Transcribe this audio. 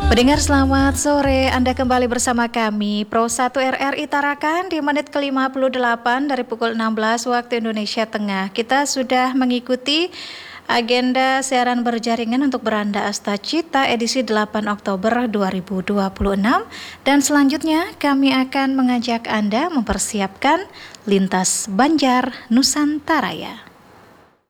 Pendengar selamat sore, Anda kembali bersama kami Pro 1 RRI Tarakan di menit ke-58 dari pukul 16 waktu Indonesia Tengah. Kita sudah mengikuti agenda siaran berjaringan untuk Beranda Astacita edisi 8 Oktober 2026 dan selanjutnya kami akan mengajak Anda mempersiapkan Lintas Banjar Nusantara.